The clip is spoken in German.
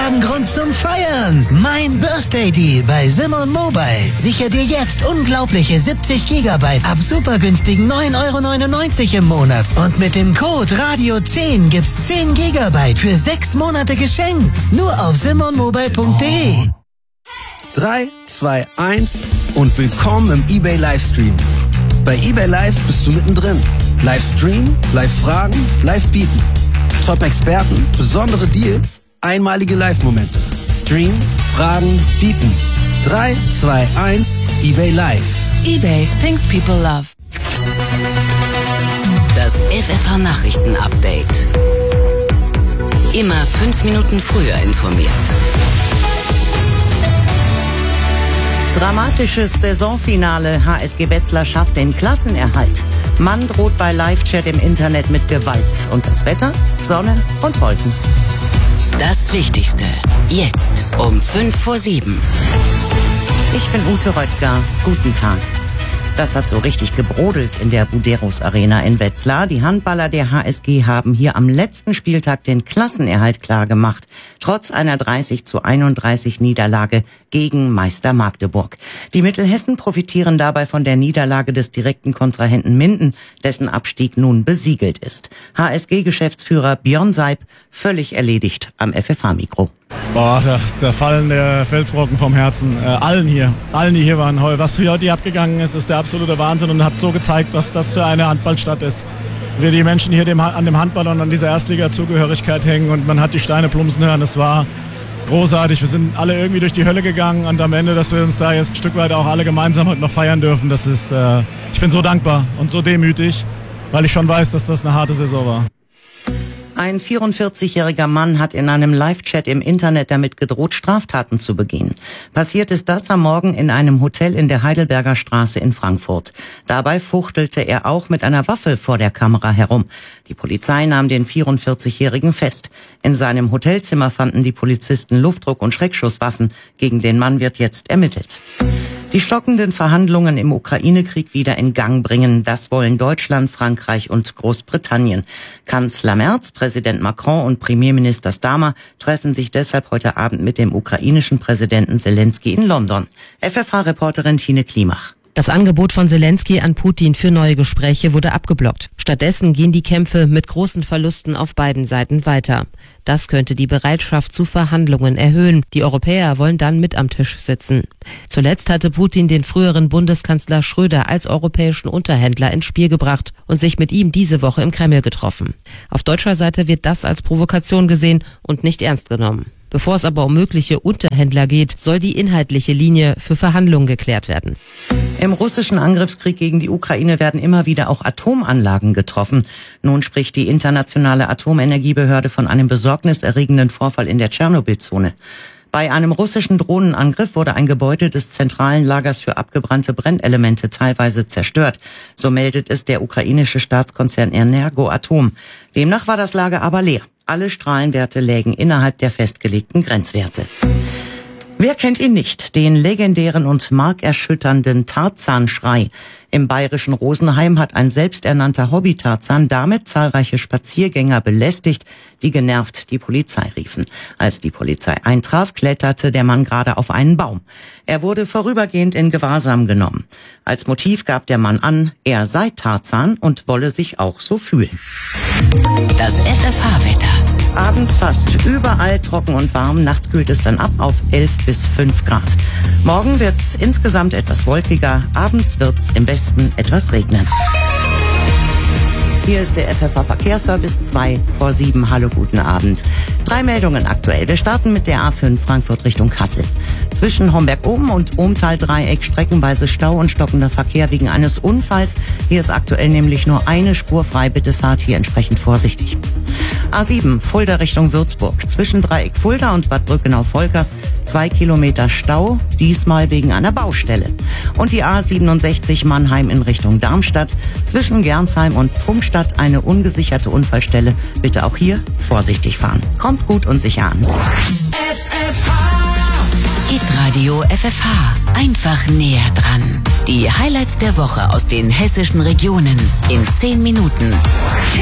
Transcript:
haben Grund zum Feiern. Mein Birthday Deal bei Simon Mobile. Sicher dir jetzt unglaubliche 70 GB ab super günstigen 9,99 € im Monat. Und mit dem Code Radio10 gibt's 10 GB für 6 Monate geschenkt. Nur auf simonmobile.de. 3, 2, 1 und willkommen im eBay Livestream. Bei eBay Live bist du mittendrin. Livestream, Live-Fragen, Live-Bieten. Top-Experten, besondere Deals, einmalige Live-Momente. Stream, Fragen, Bieten. 3, 2, 1, eBay Live. eBay, things people love. Das FFH-Nachrichten-Update. Immer 5 Minuten früher informiert. Dramatisches Saisonfinale. HSG Wetzlar schafft den Klassenerhalt. Mann droht bei Live-Chat im Internet mit Gewalt. Und das Wetter? Sonne und Wolken. Das Wichtigste. Jetzt um 6:55. Ich bin Ute Röttger. Guten Tag. Das hat so richtig gebrodelt in der Buderus Arena in Wetzlar. Die Handballer der HSG haben hier am letzten Spieltag den Klassenerhalt klargemacht. Trotz einer 30:31 Niederlage gegen Meister Magdeburg. Die Mittelhessen profitieren dabei von der Niederlage des direkten Kontrahenten Minden, dessen Abstieg nun besiegelt ist. HSG-Geschäftsführer Björn Seib völlig erledigt am FFH-Mikro. Boah, da fallen der Felsbrocken vom Herzen. Allen, die hier waren. Was hier heute abgegangen ist der absolute Wahnsinn und hat so gezeigt, was das für eine Handballstadt ist. Wir die Menschen hier an dem Handball und an dieser Erstliga-Zugehörigkeit hängen und man hat die Steine plumpsen hören. Das war großartig. Wir sind alle irgendwie durch die Hölle gegangen und am Ende, dass wir uns da jetzt ein Stück weit auch alle gemeinsam heute noch feiern dürfen, das ist, ich bin so dankbar und so demütig, weil ich schon weiß, dass das eine harte Saison war. Ein 44-jähriger Mann hat in einem Live-Chat im Internet damit gedroht, Straftaten zu begehen. Passiert ist das am Morgen in einem Hotel in der Heidelberger Straße in Frankfurt. Dabei fuchtelte er auch mit einer Waffe vor der Kamera herum. Die Polizei nahm den 44-jährigen fest. In seinem Hotelzimmer fanden die Polizisten Luftdruck- und Schreckschusswaffen. Gegen den Mann wird jetzt ermittelt. Die stockenden Verhandlungen im Ukraine-Krieg wieder in Gang bringen. Das wollen Deutschland, Frankreich und Großbritannien. Kanzler Merz, Präsident Macron und Premierminister Starmer treffen sich deshalb heute Abend mit dem ukrainischen Präsidenten Zelensky in London. FFH-Reporterin Tine Klimach. Das Angebot von Zelensky an Putin für neue Gespräche wurde abgeblockt. Stattdessen gehen die Kämpfe mit großen Verlusten auf beiden Seiten weiter. Das könnte die Bereitschaft zu Verhandlungen erhöhen. Die Europäer wollen dann mit am Tisch sitzen. Zuletzt hatte Putin den früheren Bundeskanzler Schröder als europäischen Unterhändler ins Spiel gebracht und sich mit ihm diese Woche im Kreml getroffen. Auf deutscher Seite wird das als Provokation gesehen und nicht ernst genommen. Bevor es aber um mögliche Unterhändler geht, soll die inhaltliche Linie für Verhandlungen geklärt werden. Im russischen Angriffskrieg gegen die Ukraine werden immer wieder auch Atomanlagen getroffen. Nun spricht die internationale Atomenergiebehörde von einem besorgniserregenden Vorfall in der Tschernobyl-Zone. Bei einem russischen Drohnenangriff wurde ein Gebäude des zentralen Lagers für abgebrannte Brennelemente teilweise zerstört. So meldet es der ukrainische Staatskonzern Energoatom. Demnach war das Lager aber leer. Alle Strahlenwerte lägen innerhalb der festgelegten Grenzwerte. Wer kennt ihn nicht? Den legendären und markerschütternden Tarzan-Schrei. Im bayerischen Rosenheim hat ein selbsternannter Hobby-Tarzan damit zahlreiche Spaziergänger belästigt, die genervt die Polizei riefen. Als die Polizei eintraf, kletterte der Mann gerade auf einen Baum. Er wurde vorübergehend in Gewahrsam genommen. Als Motiv gab der Mann an, er sei Tarzan und wolle sich auch so fühlen. Das FFH-Wetter. Abends fast überall trocken und warm. Nachts kühlt es dann ab auf 11 bis 5 Grad. Morgen wird's insgesamt etwas wolkiger. Abends wird's im Westen etwas regnen. Hier ist der FFH Verkehrsservice 6:55. Hallo, guten Abend. 3 Meldungen aktuell. Wir starten mit der A5 Frankfurt Richtung Kassel. Zwischen Homberg-Oben und Ohmtal-Dreieck streckenweise Stau und stockender Verkehr wegen eines Unfalls. Hier ist aktuell nämlich nur eine Spur frei. Bitte fahrt hier entsprechend vorsichtig. A7 Fulda Richtung Würzburg. Zwischen Dreieck Fulda und Bad Brückenau-Volkers 2 Kilometer Stau, diesmal wegen einer Baustelle. Und die A67 Mannheim in Richtung Darmstadt. Zwischen Gernsheim und Pfungstadt eine ungesicherte Unfallstelle. Bitte auch hier vorsichtig fahren. Kommt gut und sicher an. Hitradio FFH. Einfach näher dran. Die Highlights der Woche aus den hessischen Regionen in 10 Minuten.